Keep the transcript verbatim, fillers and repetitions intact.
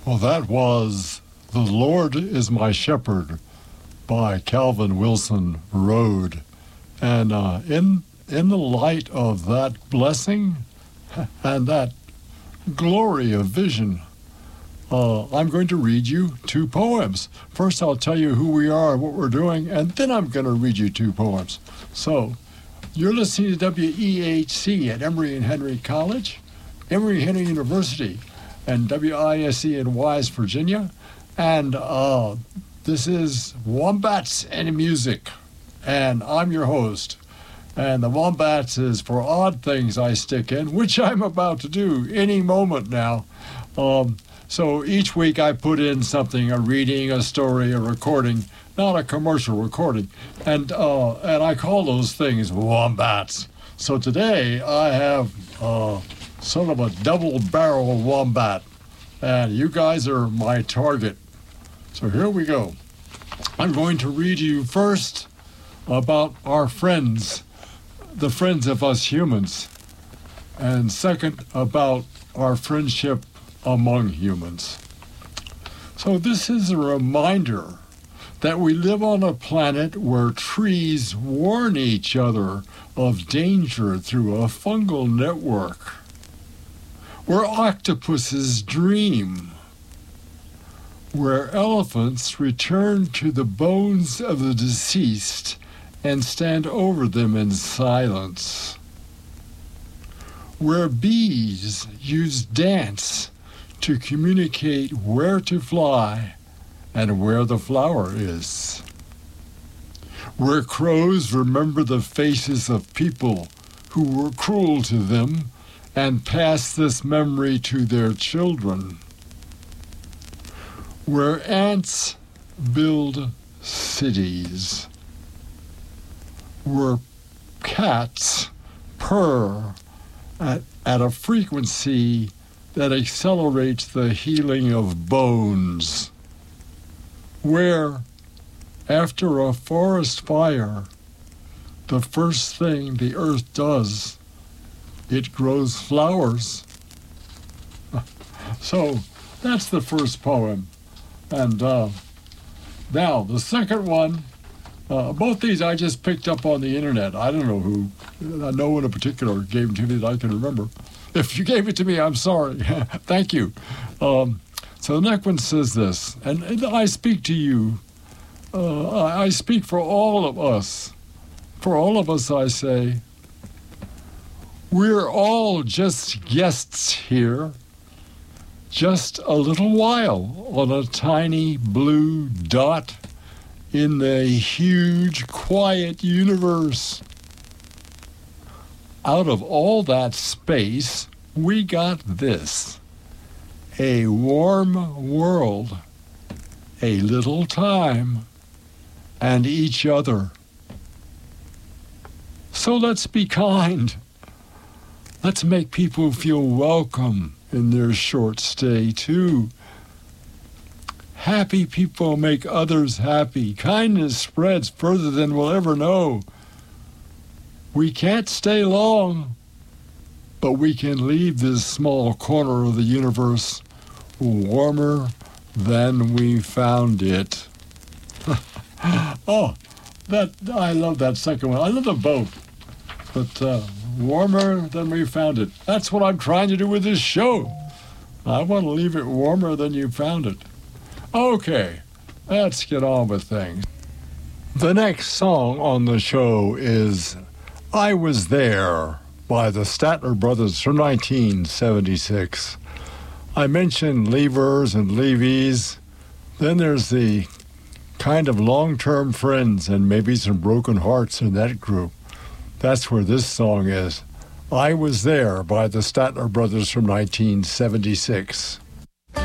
Well, that was The Lord is My Shepherd by Calvin Wilson Rode. And uh, in, in the light of that blessing and that glory of vision, uh, I'm going to read you two poems. First, I'll tell you who we are and what we're doing, and then I'm going to read you two poems. So, you're listening to W E H C at Emory and Henry College, Emory Henry University, and W I S E in Wise, Virginia. And uh, this is Wombats and Music. And I'm your host. And the Wombats is for odd things I stick in, which I'm about to do any moment now. Um, so each week I put in something, a reading, a story, a recording, not a commercial recording. And, uh, and I call those things Wombats. So today I have uh, sort of a double-barrel wombat. And you guys are my target. So here we go. I'm going to read you first about our friends, the friends of us humans, and second about our friendship among humans. So this is a reminder that we live on a planet where trees warn each other of danger through a fungal network, where octopuses dream, where elephants return to the bones of the deceased and stand over them in silence, where bees use dance to communicate where to fly and where the flower is, where crows remember the faces of people who were cruel to them and pass this memory to their children, where ants build cities, where cats purr at, at a frequency that accelerates the healing of bones, where, after a forest fire, the first thing the earth does, it grows flowers. So that's the first poem. And uh, now the second one, uh, both these I just picked up on the internet. I don't know who, no one in particular gave it to me that I can remember. If you gave it to me, I'm sorry. Thank you. Um, so the next one says this, and, and I speak to you. Uh, I, I speak for all of us. For all of us, I say, we're all just guests here, just a little while on a tiny blue dot in the huge, quiet universe. Out of all that space, we got this, a warm world, a little time, and each other. So let's be kind. Let's make people feel welcome in their short stay, too. Happy people make others happy. Kindness spreads further than we'll ever know. We can't stay long, but we can leave this small corner of the universe warmer than we found it. Oh, that I love that second one. I love them both. But uh, warmer than we found it. That's what I'm trying to do with this show. I want to leave it warmer than you found it. Okay, let's get on with things. The next song on the show is I Was There by the Statler Brothers from nineteen seventy-six. I mentioned leavers and leavees. Then there's the kind of long-term friends and maybe some broken hearts in that group. That's where this song is. I Was There by the Statler Brothers from nineteen seventy-six.